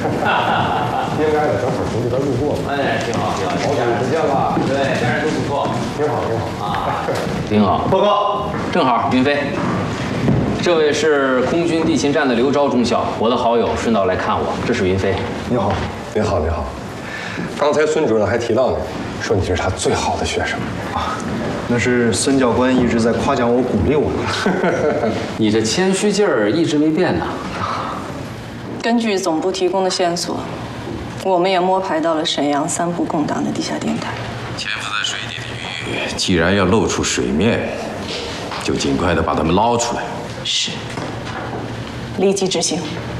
应该的，正好从这边路过嘛。 哎，挺好，挺好。 好久不见了。 对，家人都不错， 挺好，挺好啊， 挺好。报告，正好，云飞，这位是空军地勤站的刘钊中校，我的好友，顺道来看我。这是云飞。 你好，你好，你好。刚才孙主任还提到你，说你是他最好的学生啊。那是孙教官一直在夸奖我、鼓励我呢。 你这谦虚劲儿一直没变呢。 根据总部提供的线索，我们也摸排到了沈阳3部共党的地下电台。 潜伏在水底的鱼，既然要露出水面，就尽快的把它们捞出来。 是，立即执行。